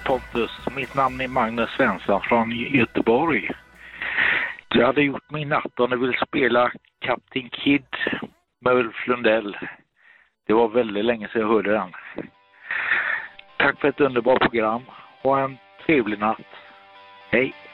Pontus. Mitt namn är Magnus Svensson från Göteborg. Jag hade gjort min natt om du vill spela Captain Kid med Ulf Lundell. Det var väldigt länge sedan jag hörde den. Tack för ett underbart program och en trevlig natt. Hej!